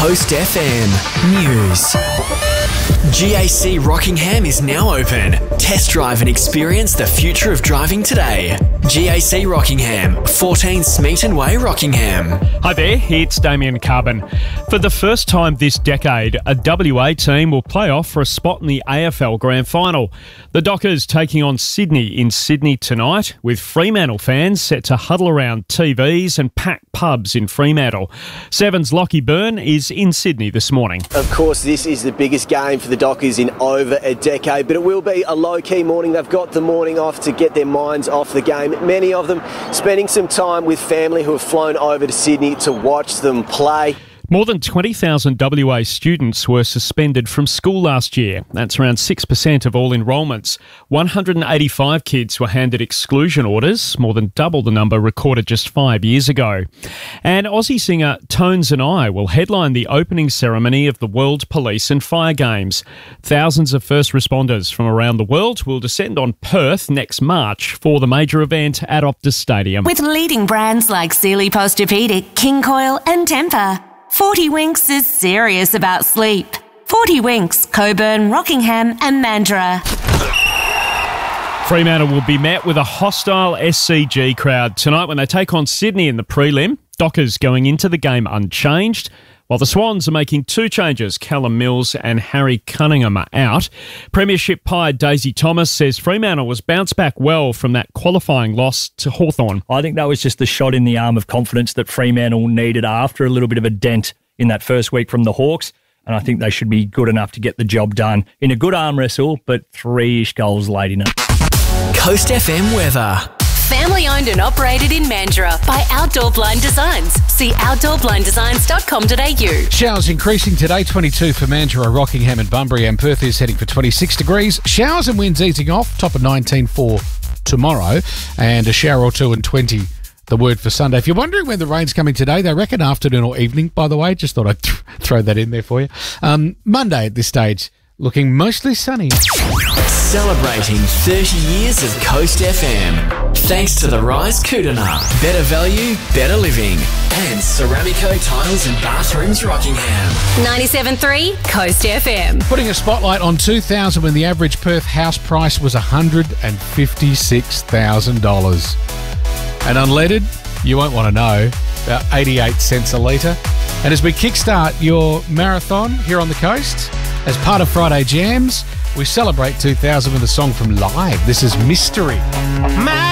Coast FM News. GAC Rockingham is now open. Test drive and experience the future of driving today. GAC Rockingham, 14 Smeaton Way, Rockingham. Hi there, it's Damien Carbon. For the first time this decade, a WA team will play off for a spot in the AFL Grand Final. The Dockers taking on Sydney in Sydney tonight, with Fremantle fans set to huddle around TVs and pack pubs in Fremantle. Seven's Lockie Byrne is in Sydney this morning. Of course, this is the biggest game for the Dockers in over a decade, but it will be a low-key morning. They've got the morning off to get their minds off the game. Many of them spending some time with family who have flown over to Sydney to watch them play. More than 20,000 WA students were suspended from school last year. That's around 6% of all enrolments. 185 kids were handed exclusion orders, more than double the number recorded just 5 years ago. And Aussie singer Tones and I will headline the opening ceremony of the World Police and Fire Games. Thousands of first responders from around the world will descend on Perth next March for the major event at Optus Stadium. With leading brands like Sealy Posturepedic, King Coil and Tempur. 40 Winks is serious about sleep. 40 Winks, Coburn, Rockingham and Mandurah. Fremantle will be met with a hostile SCG crowd tonight when they take on Sydney in the prelim. Dockers going into the game unchanged, while the Swans are making two changes. Callum Mills and Harry Cunningham are out. Premiership Pie Daisy Thomas says Fremantle was bounced back well from that qualifying loss to Hawthorn. I think that was just the shot in the arm of confidence that Fremantle needed after a little bit of a dent in that first week from the Hawks. And I think they should be good enough to get the job done in a good arm wrestle, but 3-ish goals late in it. Coast FM weather. Family owned and operated in Mandurah by Outdoor Blind Designs. See outdoorblindesigns.com.au. Showers increasing today, 22 for Mandurah, Rockingham and Bunbury, and Perth is heading for 26 degrees. Showers and winds easing off, top of 19 for tomorrow, and a shower or two and 20 the word for Sunday. If you're wondering when the rain's coming today, they reckon afternoon or evening, by the way. Just thought I'd throw that in there for you. Monday at this stage, looking mostly sunny. Celebrating 30 years of Coast FM. Thanks to the Rise Kootenai. Better value, better living. And Ceramico Tiles and Bathrooms Rockingham. 97.3 Coast FM. Putting a spotlight on 2000 when the average Perth house price was $156,000. And unleaded, you won't want to know, about 88 cents a litre. And as we kickstart your marathon here on the coast, as part of Friday Jams, we celebrate 2000 with a song from Live. This is Mystery.